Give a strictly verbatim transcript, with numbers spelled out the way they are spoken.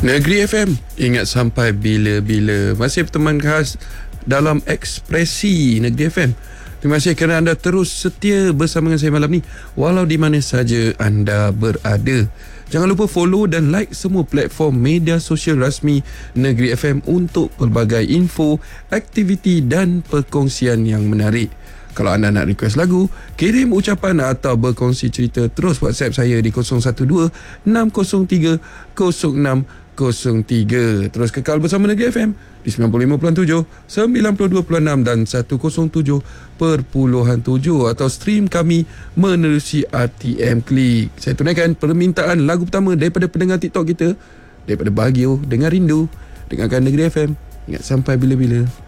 Negeri F M, ingat sampai bila-bila. Masih berteman khas dalam Ekspresi Negeri F M. Terima kasih kerana anda terus setia bersama dengan saya malam ni, walau di mana saja anda berada. Jangan lupa follow dan like semua platform media sosial rasmi Negeri F M untuk pelbagai info, aktiviti dan perkongsian yang menarik. Kalau anda nak request lagu, kirim ucapan atau berkongsi cerita, terus WhatsApp saya di kosong satu dua enam kosong tiga kosong enam kosong tiga. Terus kekal bersama Negeri F M di sembilan puluh lima perpuluhan tujuh, sembilan puluh dua perpuluhan enam dan seratus tujuh perpuluhan tujuh, atau stream kami menerusi R T M Klik. Saya tunaikan permintaan lagu pertama daripada pendengar TikTok kita, daripada Baguio dengan Rindu. Dengarkan Negeri F M, ingat sampai bila-bila.